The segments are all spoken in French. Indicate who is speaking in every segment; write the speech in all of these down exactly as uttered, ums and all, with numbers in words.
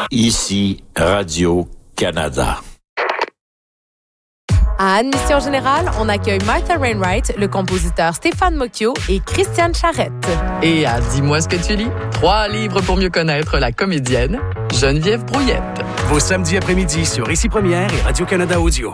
Speaker 1: Ici Radio-Canada.
Speaker 2: À Admission Générale, on accueille Martha Wainwright, le compositeur Stéphane Mocchio et Christiane Charette.
Speaker 3: Et à Dis-moi ce que tu lis, trois livres pour mieux connaître la comédienne Geneviève Brouillette.
Speaker 4: Vos samedis après-midi sur Ici Première et Radio-Canada Audio.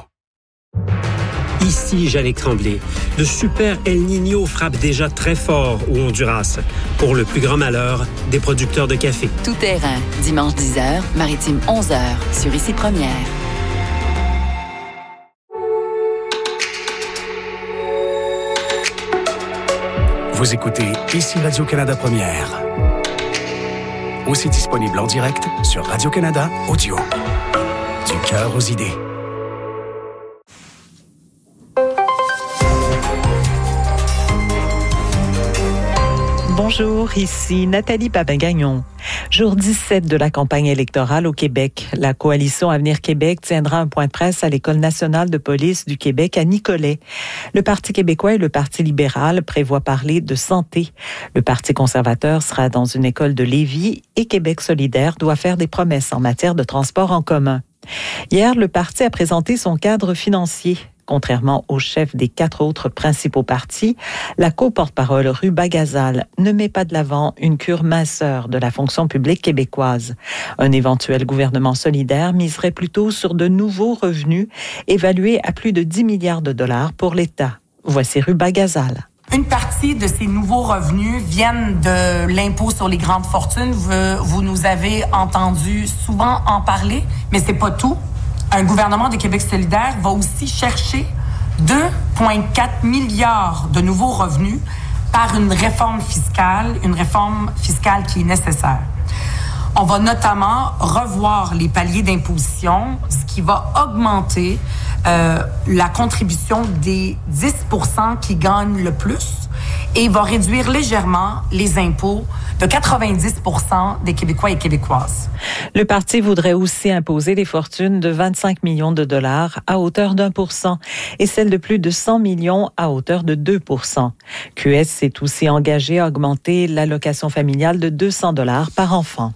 Speaker 5: Ici Jannick Tremblay. Le super El Niño frappe déjà très fort au Honduras, pour le plus grand malheur des producteurs de café.
Speaker 6: Tout terrain, dimanche dix heures, maritime onze heures, sur Ici Première.
Speaker 4: Vous écoutez Ici Radio-Canada Première. Aussi disponible en direct sur Radio-Canada Audio. Du cœur aux idées.
Speaker 7: Bonjour, ici Nathalie Papin-Gagnon. Jour dix-sept de la campagne électorale au Québec. La coalition Avenir Québec tiendra un point de presse à l'École nationale de police du Québec à Nicolet. Le Parti québécois et le Parti libéral prévoient parler de santé. Le Parti conservateur sera dans une école de Lévis et Québec solidaire doit faire des promesses en matière de transport en commun. Hier, le parti a présenté son cadre financier. Contrairement au chef des quatre autres principaux partis, la co-porte-parole Ruba Gazal ne met pas de l'avant une cure minceur de la fonction publique québécoise. Un éventuel gouvernement solidaire miserait plutôt sur de nouveaux revenus évalués à plus de dix milliards de dollars pour l'État. Voici Ruba Gazal.
Speaker 8: Une partie de ces nouveaux revenus viennent de l'impôt sur les grandes fortunes. Vous, vous nous avez entendu souvent en parler, mais c'est pas tout. Un gouvernement de Québec solidaire va aussi chercher deux virgule quatre milliards de nouveaux revenus par une réforme fiscale, une réforme fiscale qui est nécessaire. On va notamment revoir les paliers d'imposition, ce qui va augmenter euh, la contribution des dix pour cent qui gagnent le plus et va réduire légèrement les impôts de quatre-vingt-dix pour cent des Québécois et Québécoises.
Speaker 7: Le parti voudrait aussi imposer les fortunes de vingt-cinq millions de dollars à hauteur d'un pour cent et celles de plus de cent millions à hauteur de deux pour cent. Q S s'est aussi engagé à augmenter l'allocation familiale de deux cents dollars par enfant.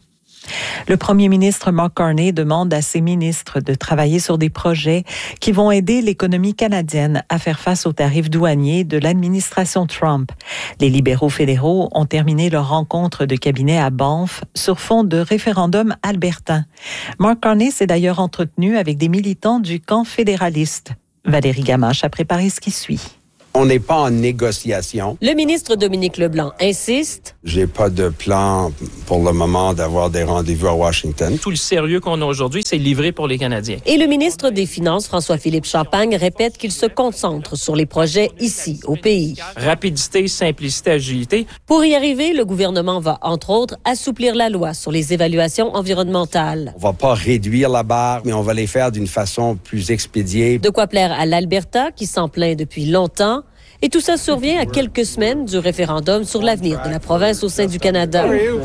Speaker 7: Le premier ministre Mark Carney demande à ses ministres de travailler sur des projets qui vont aider l'économie canadienne à faire face aux tarifs douaniers de l'administration Trump. Les libéraux fédéraux ont terminé leur rencontre de cabinet à Banff sur fond de référendum albertain. Mark Carney s'est d'ailleurs entretenu avec des militants du camp fédéraliste. Valérie Gamache a préparé ce qui suit.
Speaker 9: On n'est pas en négociation.
Speaker 10: Le ministre Dominique Leblanc insiste.
Speaker 9: J'ai pas de plan pour le moment d'avoir des rendez-vous à Washington.
Speaker 11: Tout le sérieux qu'on a aujourd'hui, c'est livré pour les Canadiens.
Speaker 10: Et le ministre des Finances, François-Philippe Champagne, répète qu'il se concentre sur les projets ici, au pays.
Speaker 11: Rapidité, simplicité, agilité.
Speaker 10: Pour y arriver, le gouvernement va, entre autres, assouplir la loi sur les évaluations environnementales.
Speaker 9: On va pas réduire la barre, mais on va les faire d'une façon plus expédiée.
Speaker 10: De quoi plaire à l'Alberta, qui s'en plaint depuis longtemps. Et tout ça survient à quelques semaines du référendum sur l'avenir de la province au sein du Canada.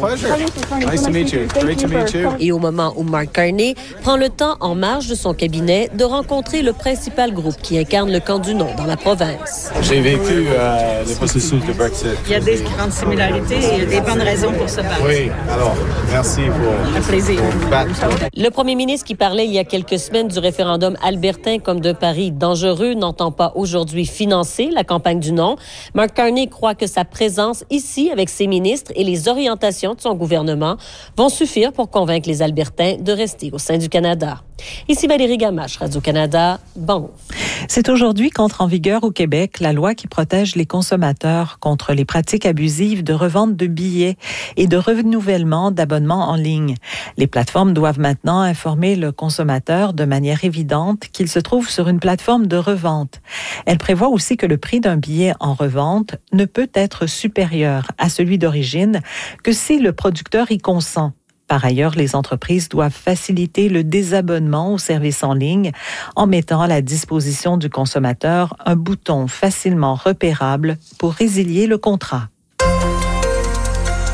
Speaker 10: Et au moment où Mark Carney prend le temps, en marge de son cabinet, de rencontrer le principal groupe qui incarne le camp du non dans la province.
Speaker 12: J'ai vécu euh, le processus de Brexit.
Speaker 13: Il y a des grandes similarités et il y a des bonnes raisons pour se battre.
Speaker 12: Oui, alors, merci pour...
Speaker 13: Un plaisir.
Speaker 10: Le premier ministre qui parlait il y a quelques semaines du référendum albertain comme d'un pari dangereux n'entend pas aujourd'hui financer la campagne du non. Mark Carney croit que sa présence ici avec ses ministres et les orientations de son gouvernement vont suffire pour convaincre les Albertains de rester au sein du Canada. Ici Valérie Gamache, Radio-Canada, Banff.
Speaker 7: C'est aujourd'hui qu'entre en vigueur au Québec la loi qui protège les consommateurs contre les pratiques abusives de revente de billets et de renouvellement d'abonnements en ligne. Les plateformes doivent maintenant informer le consommateur de manière évidente qu'il se trouve sur une plateforme de revente. Elle prévoit aussi que le prix d'un billet en revente ne peut être supérieur à celui d'origine que si le producteur y consent. Par ailleurs, les entreprises doivent faciliter le désabonnement aux services en ligne en mettant à la disposition du consommateur un bouton facilement repérable pour résilier le contrat.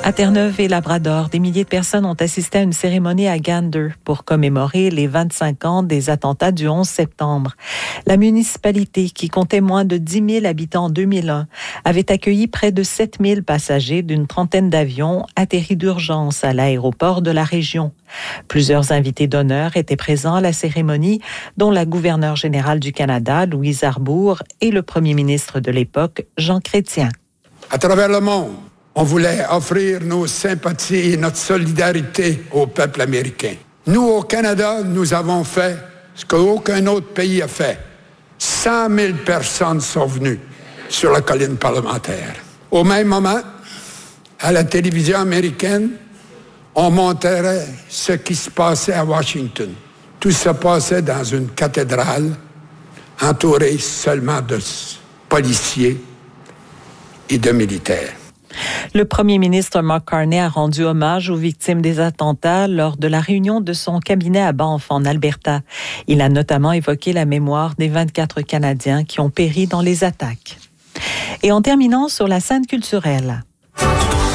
Speaker 7: À Terre-Neuve et Labrador, des milliers de personnes ont assisté à une cérémonie à Gander pour commémorer les vingt-cinq ans des attentats du onze septembre. La municipalité, qui comptait moins de dix mille habitants en deux mille un, avait accueilli près de sept mille passagers d'une trentaine d'avions atterris d'urgence à l'aéroport de la région. Plusieurs invités d'honneur étaient présents à la cérémonie, dont la gouverneure générale du Canada, Louise Arbour, et le premier ministre de l'époque, Jean Chrétien.
Speaker 14: À travers le monde, on voulait offrir nos sympathies et notre solidarité au peuple américain. Nous, au Canada, nous avons fait ce qu'aucun autre pays a fait. cent mille personnes sont venues sur la colline parlementaire. Au même moment, à la télévision américaine, on montrait ce qui se passait à Washington. Tout se passait dans une cathédrale entourée seulement de policiers et de militaires.
Speaker 7: Le premier ministre Mark Carney a rendu hommage aux victimes des attentats lors de la réunion de son cabinet à Banff, en Alberta. Il a notamment évoqué la mémoire des vingt-quatre Canadiens qui ont péri dans les attaques. Et en terminant sur la scène culturelle.